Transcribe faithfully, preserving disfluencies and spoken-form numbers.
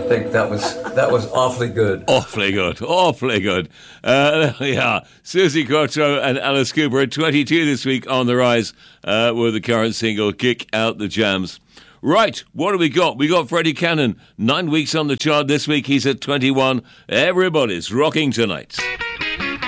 think that was that was awfully good. Awfully good, awfully good. Uh, yeah, Susie Quatro and Alice Cooper at twenty-two this week on the rise uh, with the current single Kick Out the Jams. Right, what do we got? We got Freddie Cannon, nine weeks on the chart this week. He's at twenty-one. Everybody's rocking tonight.